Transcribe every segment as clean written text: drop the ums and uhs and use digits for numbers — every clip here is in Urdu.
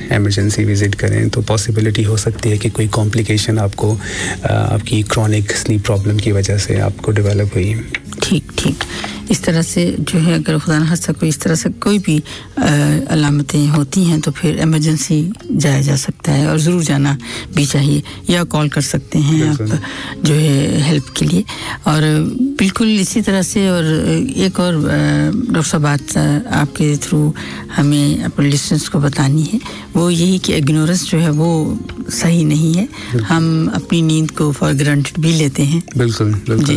ایمرجنسی وزٹ کریں تو پاسبلٹی ہو سکتی ہے کہ کوئی کمپلیکیشن آپ کو آپ کی کرونک سلیپ پرابلم کی وجہ سے آپ کو ڈیولپ ہوئی. ٹھیک اس طرح سے جو ہے اگر خدا نخواستہ کوئی اس طرح سے کوئی بھی علامتیں ہوتی ہیں تو پھر ایمرجنسی جایا جا سکتا ہے اور ضرور جانا بھی چاہیے یا کال کر سکتے ہیں آپ جو ہے ہیلپ کے لیے. اور بالکل اسی طرح سے اور ایک اور ڈاکٹر صاحب بات آپ کے تھرو ہمیں اپنے لسنرز کو بتانی ہے وہ یہی کہ اگنورنس جو ہے وہ صحیح نہیں ہے. ہم اپنی نیند کو فار گرانٹڈ بھی لیتے ہیں. بالکل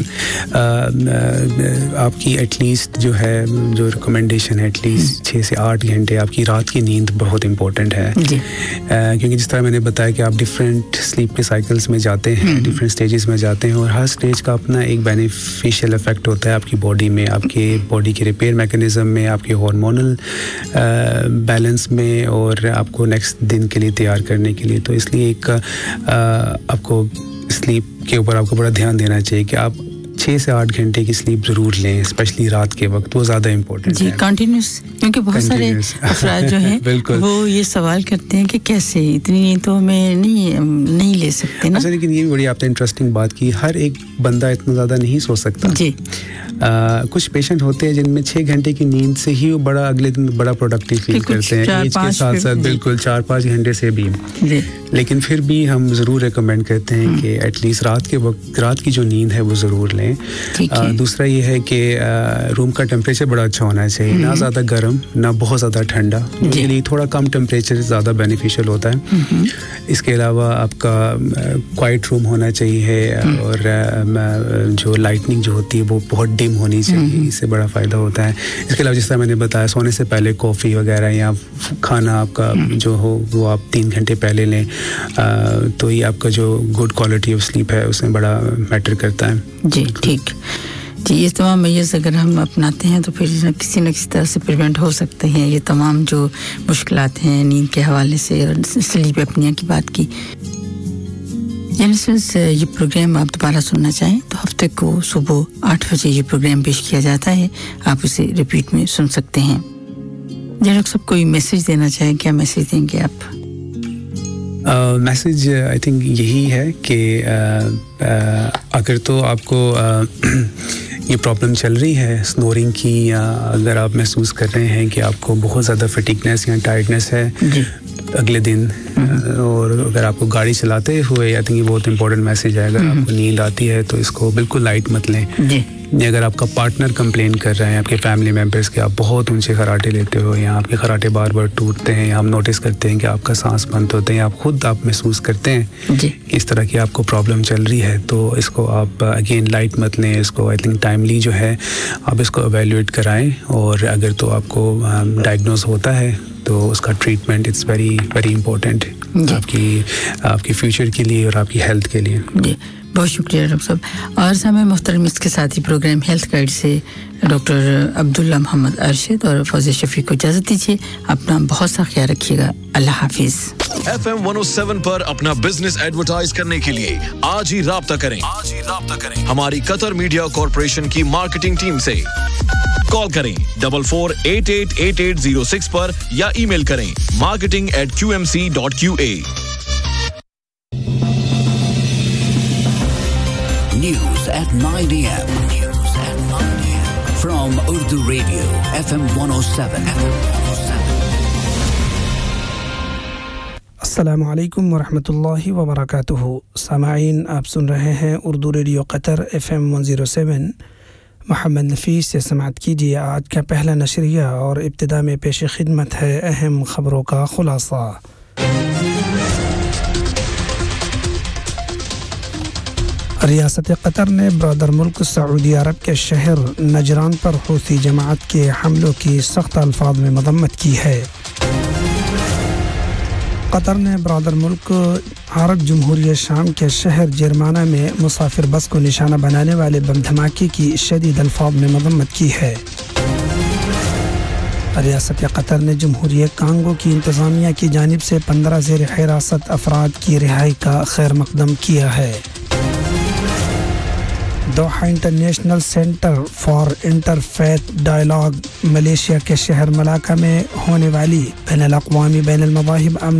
آپ کی ایٹ لیسٹ جو ہے جو ریکمنڈیشن ہے ایٹ لیسٹ 6 سے 8 گھنٹے آپ کی رات کی نیند بہت امپورٹنٹ ہے. کیونکہ جس طرح میں نے بتایا کہ آپ ڈفرینٹ سلیپ کے سائیکلس میں جاتے ہیں, ڈفرینٹ اسٹیجز میں جاتے ہیں اور ہر اسٹیج کا اپنا ایک بینیفیشیل افیکٹ ہوتا ہے آپ کی باڈی میں, آپ کے باڈی کے ریپیئر میکانزم میں, آپ کے ہارمونل بیلنس میں اور آپ کو نیکسٹ دن کے لیے تیار کرنے کے لیے. تو اس لیے ایک آپ کو سلیپ کے اوپر آپ کو بڑا دھیان دینا چاہیے کہ آپ 6 سے 8 گھنٹے کی سلیپ ضرور لیں, اسپیشلی رات کے وقت, وہ زیادہ امپورٹنٹ ہے. کنٹینیوس, کیونکہ بہت سارے افراد جو ہیں وہ یہ سوال کرتے ہیں کہ کیسے اتنی نیند تو ہمیں نہیں لے سکتے نا. اچھا, لیکن یہ بھی بڑی آپ نے انٹرسٹنگ بات کی, ہر ایک بندہ اتنا زیادہ نہیں سو سکتا. کچھ پیشنٹ ہوتے ہیں جن میں 6 گھنٹے کی نیند سے ہی وہ بڑا اگلے دن بڑا پروڈکٹیو فیل کرتے ہیں ایج کے ساتھ ساتھ. بالکل 4-5 گھنٹے سے بھی. لیکن پھر بھی ہم ضرور ریکمینڈ کرتے ہیں کہ ایٹ لیسٹ رات کی جو نیند ہے وہ ضرور لیں. دوسرا یہ ہے کہ روم کا ٹیمپریچر بڑا اچھا ہونا چاہیے, نہ زیادہ گرم نہ بہت زیادہ ٹھنڈا. اس کے لیے تھوڑا کم ٹیمپریچر زیادہ بینیفیشیل ہوتا ہے. اس کے علاوہ آپ کا کوائٹ روم ہونا چاہیے اور جو لائٹنگ جو ہوتی ہے وہ بہت ڈم ہونی چاہیے, اس سے بڑا فائدہ ہوتا ہے. اس کے علاوہ جس طرح میں نے بتایا سونے سے پہلے کافی وغیرہ یا کھانا آپ کا جو ہو وہ آپ 3 گھنٹے پہلے لیں, تو یہ آپ کا جو گڈ کوالٹی آف سلیپ ہے اس میں بڑا میٹر کرتا ہے. جی ٹھیک جی, یہ تمام میز اگر ہم اپناتے ہیں تو پھر کسی نہ کسی طرح سے پریونٹ ہو سکتے ہیں یہ تمام جو مشکلات ہیں نیند کے حوالے سے. اور سلیپ اپنیا کی بات کی, یہ پروگرام آپ دوبارہ سننا چاہیں تو ہفتے کو صبح 8 بجے یہ پروگرام پیش کیا جاتا ہے, آپ اسے ریپیٹ میں سن سکتے ہیں. جناب سب کوئی میسیج دینا چاہیں, کیا میسیج دیں گے آپ؟ میسیج آئی تھنک یہی ہے کہ اگر تو آپ کو یہ پرابلم چل رہی ہے سنورنگ کی, یا اگر آپ محسوس کر رہے ہیں کہ آپ کو بہت زیادہ فٹیگنس یا ٹائرڈنس ہے اگلے دن, اور اگر آپ کو گاڑی چلاتے ہوئے, آئی تھنک یہ بہت امپورٹنٹ میسیج ہے, اگر آپ کو نیند آتی ہے تو اس کو بالکل لائٹ مت لیں. اگر آپ کا پارٹنر کمپلین کر رہے ہیں, آپ کے فیملی ممبرس کے, آپ بہت اونچے خراٹے لیتے ہو یا آپ کے خراٹے بار بار ٹوٹتے ہیں, یا ہم نوٹس کرتے ہیں کہ آپ کا سانس بند ہوتے ہیں, آپ خود آپ محسوس کرتے ہیں کہ اس طرح کی آپ کو پرابلم چل رہی ہے, تو اس کو آپ اگین لائٹ مت لیں. اس کو آئی تھنک ٹائملی جو ہے آپ اس کو ایویلیویٹ کرائیں, اور اگر تو آپ کو ڈائگنوز ہوتا ہے تو اس کا treatment it's very very important آپ کی فیوچر کے لیے اور آپ کی ہیلتھ کے لیے. جی بہت شکریہ ڈاکٹر صاحب. اور سامعین محترم, اس کے ساتھ ہی پروگرام ہیلتھ گائیڈ سے ڈاکٹر عبداللہ محمد ارشد اور فوزیہ شفیق کو اجازت دیجیے. اپنا بہت سا خیال رکھیے گا. اللہ حافظ. FM 107 پر اپنا بزنس ایڈورٹائز کرنے کے لیے آج ہی رابطہ کریں ہماری قطر میڈیا کارپوریشن کی مارکیٹنگ ٹیم سے. کال کریں 44888806 پر یا ای میل کریں marketing@qmc.qa. News at 9 a.m. From Urdu Radio, FM 107. السلام علیکم ورحمۃ اللہ وبرکاتہ. سامعین, آپ سن رہے ہیں اردو ریڈیو قطر FM 107. محمد نفیس سے سماعت کیجیے آج کا پہلا نشریہ, اور ابتدا میں پیش خدمت ہے اہم خبروں کا خلاصہ. ریاست قطر نے برادر ملک سعودی عرب کے شہر نجران پر حوثی جماعت کے حملوں کی سخت الفاظ میں مذمت کی ہے. قطر نے برادر ملک عرب جمہوریہ شام کے شہر جرمانہ میں مسافر بس کو نشانہ بنانے والے بم دھماکے کی شدید الفاظ میں مذمت کی ہے. ریاست قطر نے جمہوریہ کانگو کی انتظامیہ کی جانب سے 15 زیر حراست افراد کی رہائی کا خیر مقدم کیا ہے. Doha international centre for inter faith dialogue Malaysia کے شہر ملاکا میں ہونے والی بین الاقوامی بین المذاہب